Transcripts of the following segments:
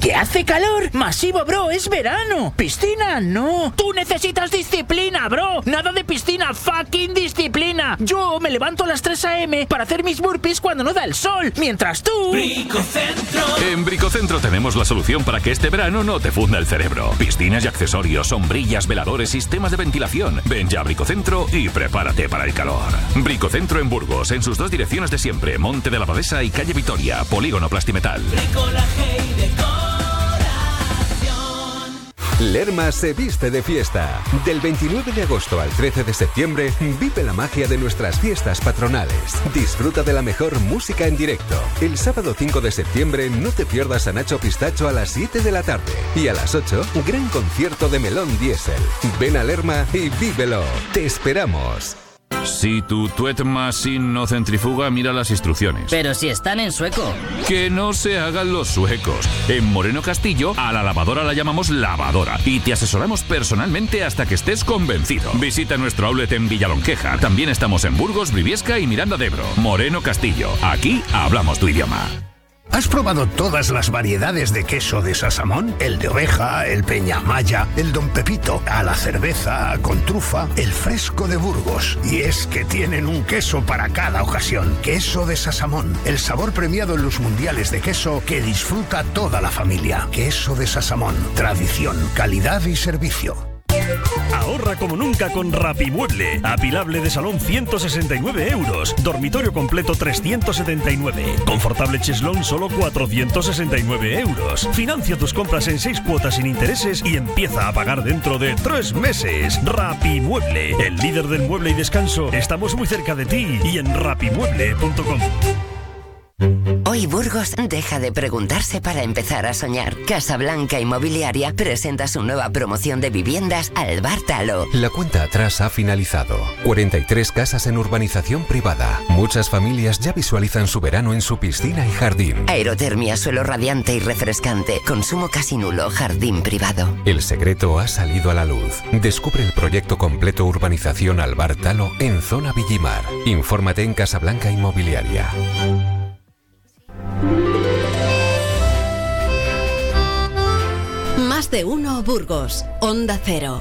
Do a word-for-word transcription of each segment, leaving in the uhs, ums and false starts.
¿Que hace calor? Masivo, bro, es verano. Piscina, no. Tú necesitas disciplina, bro. Nada de piscina, fucking disciplina. Yo me levanto a las tres a eme para hacer mis burpees cuando no da el sol, mientras tú... Bricocentro. En Bricocentro tenemos la solución para que este verano no te funda el cerebro. Piscinas y accesorios, sombrillas, veladores, sistemas de ventilación. Ven ya a Bricocentro y prepárate para el calor. Bricocentro en Burgos, en sus dos direcciones de siempre, Monte de la Abadesa y Calle Vitoria, Polígono Plastimetal. Bricolaje y decoración. Lerma se viste de fiesta. Del veintinueve de agosto al trece de septiembre, vive la magia de nuestras fiestas patronales. Disfruta de la mejor música en directo. El sábado cinco de septiembre no te pierdas a Nacho Pistacho a las siete de la tarde. Y a las ocho, gran concierto de Melón Diesel. Ven a Lerma y vívelo. Te esperamos. Si tu tuet machine no centrifuga, mira las instrucciones. Pero si están en sueco. Que no se hagan los suecos. En Moreno Castillo, a la lavadora la llamamos lavadora y te asesoramos personalmente hasta que estés convencido. Visita nuestro outlet en Villalonqueja. También estamos en Burgos, Briviesca y Miranda de Ebro. Moreno Castillo. Aquí hablamos tu idioma. ¿Has probado todas las variedades de queso de Sasamón? El de oveja, el peñamaya, el Don Pepito, a la cerveza, con trufa, el fresco de Burgos. Y es que tienen un queso para cada ocasión. Queso de Sasamón, el sabor premiado en los mundiales de queso que disfruta toda la familia. Queso de Sasamón, tradición, calidad y servicio. Ahorra como nunca con Rapimueble. Apilable de salón ciento sesenta y nueve euros. Dormitorio completo trescientos setenta y nueve. Confortable cheslón solo cuatrocientos sesenta y nueve euros. Financia tus compras en seis cuotas sin intereses y empieza a pagar dentro de tres meses. Rapimueble, el líder del mueble y descanso. Estamos muy cerca de ti y en rapimueble punto com. Hoy Burgos deja de preguntarse para empezar a soñar. Casablanca Inmobiliaria presenta su nueva promoción de viviendas Albartalo. La cuenta atrás ha finalizado. cuarenta y tres casas en urbanización privada. Muchas familias ya visualizan su verano en su piscina y jardín. Aerotermia, suelo radiante y refrescante. Consumo casi nulo, jardín privado. El secreto ha salido a la luz. Descubre el proyecto completo Urbanización Albartalo en Zona Villimar. Infórmate en Casablanca Inmobiliaria. Más de uno Burgos, Onda Cero.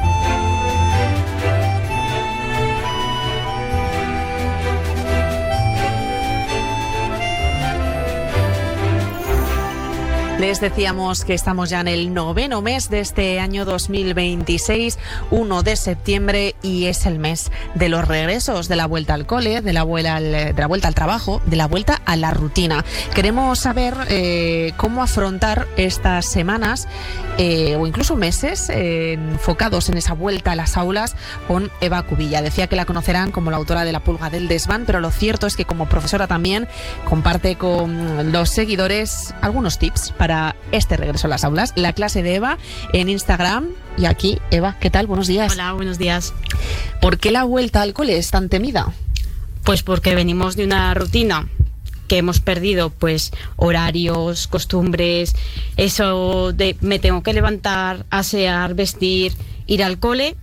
Les decíamos que estamos ya en el noveno mes de este año dos mil veintiséis, uno de septiembre, y es el mes de los regresos, de la vuelta al cole, de la, vuelta al, de la vuelta al trabajo, de la vuelta a la rutina. Queremos saber eh, cómo afrontar estas semanas eh, o incluso meses eh, enfocados en esa vuelta a las aulas con Eva Cubilla. Decía que la conocerán como la autora de La Pulga del Desván, pero lo cierto es que como profesora también comparte con los seguidores algunos tips para este regreso a las aulas. La clase de Eva en Instagram. Y aquí, Eva, ¿qué tal? Buenos días. Hola, buenos días. ¿Por qué la vuelta al cole es tan temida? Pues porque venimos de una rutina que hemos perdido, pues horarios, costumbres, eso de me tengo que levantar, asear, vestir, ir al cole,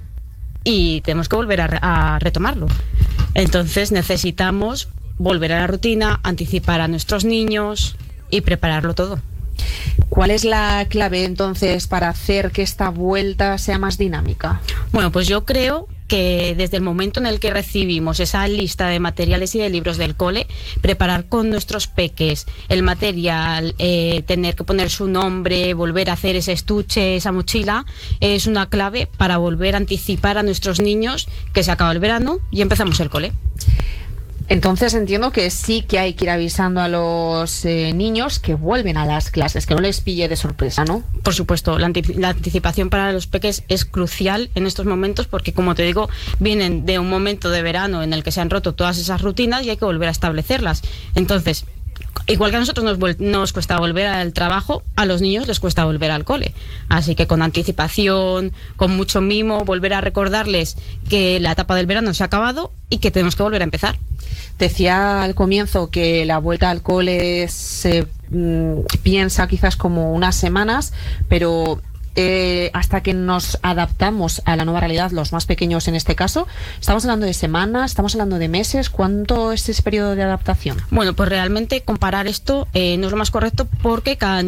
y tenemos que volver a, re- a retomarlo. Entonces necesitamos volver a la rutina, anticipar a nuestros niños y prepararlo todo. ¿Cuál es la clave entonces para hacer que esta vuelta sea más dinámica? Bueno, pues yo creo que desde el momento en el que recibimos esa lista de materiales y de libros del cole, preparar con nuestros peques el material, eh, tener que poner su nombre, volver a hacer ese estuche, esa mochila, es una clave para volver a anticipar a nuestros niños que se acaba el verano y empezamos el cole. Entonces entiendo que sí que hay que ir avisando a los eh, niños que vuelven a las clases, que no les pille de sorpresa, ¿no? Por supuesto, la, anti- la anticipación para los peques es crucial en estos momentos porque, como te digo, vienen de un momento de verano en el que se han roto todas esas rutinas y hay que volver a establecerlas. Entonces, igual que a nosotros nos, vol- nos cuesta volver al trabajo, a los niños les cuesta volver al cole. Así que con anticipación, con mucho mimo, volver a recordarles que la etapa del verano se ha acabado y que tenemos que volver a empezar. Decía al comienzo que la vuelta al cole se mm, piensa quizás como unas semanas, pero eh, hasta que nos adaptamos a la nueva realidad, los más pequeños en este caso, ¿estamos hablando de semanas? ¿Estamos hablando de meses? ¿Cuánto es ese periodo de adaptación? Bueno, pues realmente comparar esto eh, no es lo más correcto porque cada